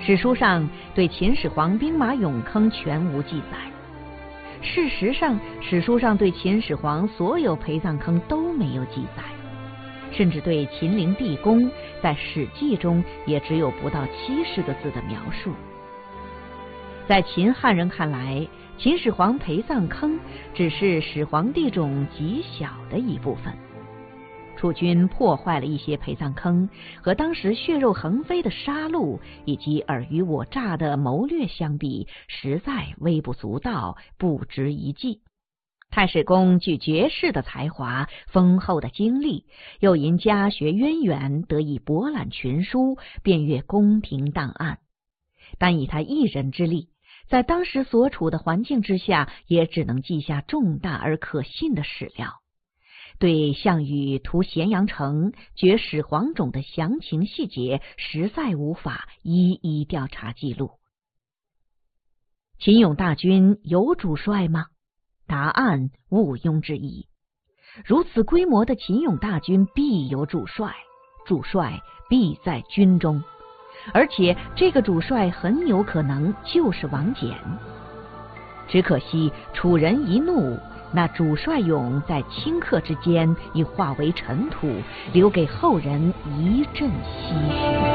史书上对秦始皇兵马俑坑全无记载。事实上，史书上对秦始皇所有陪葬坑都没有记载，甚至对秦陵地宫在《史记》中也只有不到70个字的描述。在秦汉人看来，秦始皇陪葬坑只是始皇帝中极小的一部分。楚军破坏了一些陪葬坑，和当时血肉横飞的杀戮以及尔虞我诈的谋略相比，实在微不足道，不值一计。太史公具绝世的才华，丰厚的经历，又因家学渊源，得以博览群书，遍阅宫廷档案。单以他一人之力，在当时所处的环境之下，也只能记下重大而可信的史料。对项羽屠咸阳城、掘始皇冢的详情细节，实在无法一一调查记录。秦俑大军有主帅吗？答案毋庸置疑。如此规模的秦俑大军必有主帅，主帅必在军中，而且这个主帅很有可能就是王翦。只可惜楚人一怒，那主帅俑在顷刻之间已化为尘土，留给后人一阵唏嘘。